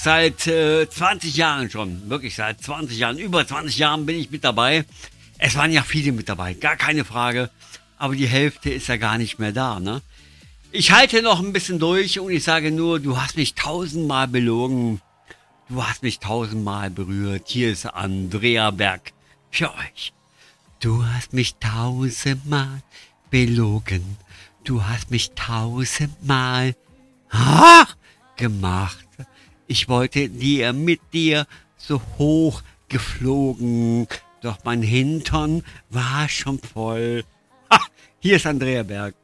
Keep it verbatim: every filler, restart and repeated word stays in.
seit äh, zwanzig Jahren schon, wirklich seit zwanzig Jahren, über zwanzig Jahren bin ich mit dabei. Es waren ja viele mit dabei, gar keine Frage, aber die Hälfte ist ja gar nicht mehr da, ne? Ich halte noch ein bisschen durch und ich sage nur, du hast mich tausendmal belogen, du hast mich tausendmal berührt. Hier ist Andrea Berg für euch. Du hast mich tausendmal belogen, du hast mich tausendmal ah, gemacht. Ich wollte dir mit dir so hoch geflogen, doch mein Hintern war schon voll. Ha, hier ist Andrea Berg.